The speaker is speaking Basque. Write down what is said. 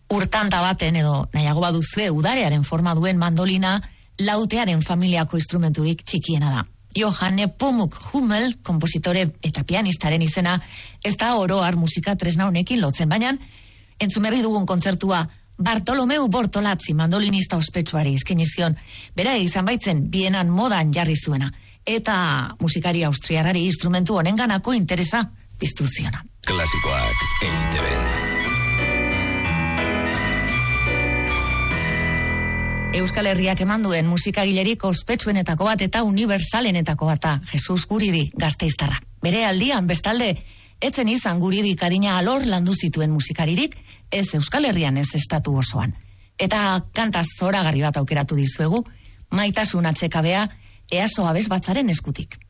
urtanta baten edo nahiago baduzue udarearen forma duen mandolina lautearen familiako instrumenturik txikiena da. Johann Nepomuk Hummel, kompositore eta pianistaren izena, ez da oro har musika tresna honekin lotzen, baina entzumerri dugun kontzertua Bartolomeu Bortolazzi mandolinista ospetsuari eskaini zion, bera izan baitzen Bienan modan jarri zuena, eta musikari austriarrari instrumentu honenganako interesa piztu ziona. Klasikoak EITB. Euskal Herriak eman duen musikagilerik ospetsuenetako bat eta unibersalenetako bata, Jesus Guridi Gasteiztarra. Bere aldian, bestalde, etzen izan Guridik adina alor landu zituen musikaririk, ez Euskal Herrian ez estatu osoan. Eta kanta zoragarri bat aukeratu dizuegu, Maitasun atsekabea EASO abesbatzaren eskutik.